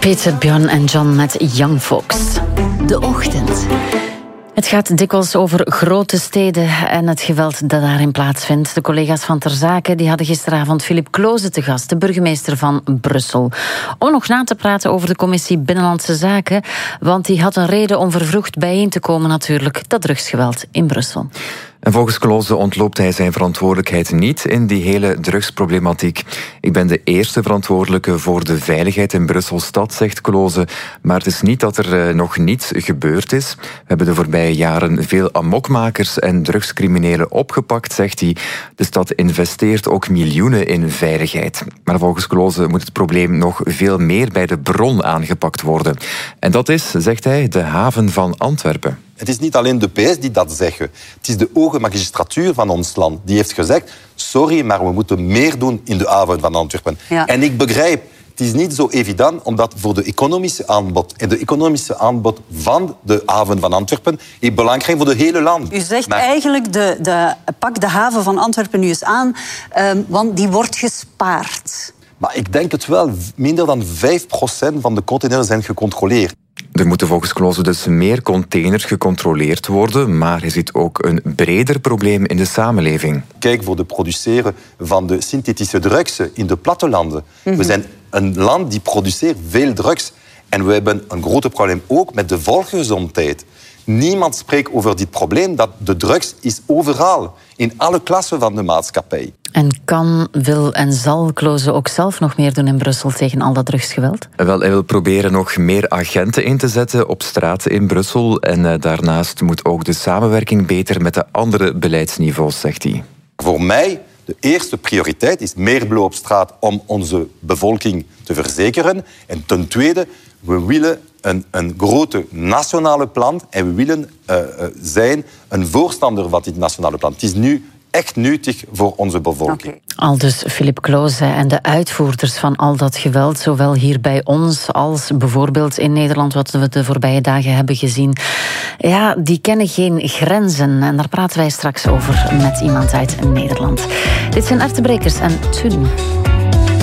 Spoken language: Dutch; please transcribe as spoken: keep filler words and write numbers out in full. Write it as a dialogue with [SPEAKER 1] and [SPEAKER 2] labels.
[SPEAKER 1] Peter, Björn en John met Young Folks.
[SPEAKER 2] De Ochtend.
[SPEAKER 1] Het gaat dikwijls over grote steden en het geweld dat daarin plaatsvindt. De collega's van Ter Zaken die hadden gisteravond Philippe Cloze te gast, de burgemeester van Brussel. Om nog na te praten over de commissie Binnenlandse Zaken, want die had een reden om vervroegd bijeen te komen natuurlijk, dat drugsgeweld in Brussel.
[SPEAKER 3] En volgens Cloze ontloopt hij zijn verantwoordelijkheid niet in die hele drugsproblematiek. Ik ben de eerste verantwoordelijke voor de veiligheid in Brussel-stad, zegt Cloze. Maar het is niet dat er uh, nog niets gebeurd is. We hebben de voorbije jaren veel amokmakers en drugscriminelen opgepakt, zegt hij. De stad investeert ook miljoenen in veiligheid. Maar volgens Cloze moet het probleem nog veel meer bij de bron aangepakt worden. En dat is, zegt hij, de haven van Antwerpen.
[SPEAKER 4] Het is niet alleen de P S die dat zeggen. Het is de hoge magistratuur van ons land. Die heeft gezegd, sorry, maar we moeten meer doen in de haven van Antwerpen. Ja. En ik begrijp, het is niet zo evident, omdat voor de economische aanbod en de economische aanbod van de haven van Antwerpen is belangrijk voor het hele land.
[SPEAKER 2] U zegt
[SPEAKER 4] maar...
[SPEAKER 2] eigenlijk, de, de, pak de haven van Antwerpen nu eens aan, um, want die wordt gespaard.
[SPEAKER 4] Maar ik denk het wel. Minder dan vijf procent van de containers zijn gecontroleerd.
[SPEAKER 3] Er moeten volgens Cloze dus meer containers gecontroleerd worden, maar hij ziet ook een breder probleem in de samenleving.
[SPEAKER 4] Kijk, voor het produceren van de synthetische drugs in de plattelanden. Mm-hmm. We zijn een land die produceert veel drugs. En we hebben een groot probleem ook met de volksgezondheid. Niemand spreekt over dit probleem, dat de drugs is overal, in alle klassen van de maatschappij.
[SPEAKER 1] En kan, wil en zal Cloze ook zelf nog meer doen in Brussel tegen al dat drugsgeweld?
[SPEAKER 3] Wel, hij wil proberen nog meer agenten in te zetten op straat in Brussel. En uh, daarnaast moet ook de samenwerking beter met de andere beleidsniveaus, zegt hij.
[SPEAKER 4] Voor mij, de eerste prioriteit is meer blauw op straat om onze bevolking te verzekeren. En ten tweede, we willen een, een grote nationale plan en we willen uh, uh, zijn een voorstander van dit nationale plan. Het is nu echt nuttig voor onze bevolking.
[SPEAKER 1] Okay. Aldus Philippe Cloze en de uitvoerders van al dat geweld, zowel hier bij ons als bijvoorbeeld in Nederland, wat we de voorbije dagen hebben gezien, ja, die kennen geen grenzen. En daar praten wij straks over met iemand uit Nederland. Dit zijn Ertebrekers en Tune.